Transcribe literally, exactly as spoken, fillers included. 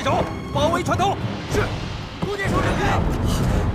手包围船头。是，弓箭手指挥。